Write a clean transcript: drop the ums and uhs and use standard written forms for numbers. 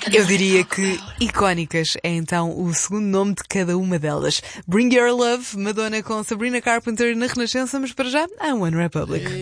Eu diria que icónicas é então o segundo nome de cada uma delas. Bring Your Love, Madonna com Sabrina Carpenter na Renascença, mas para já, I'm One Republic.